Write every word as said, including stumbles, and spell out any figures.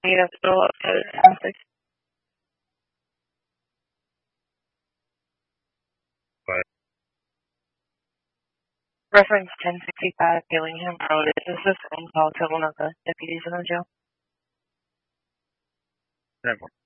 Need a little upset at Reference ten sixty-five Gillingham Road. Is this a phone call to one of the deputies in the jail? Never.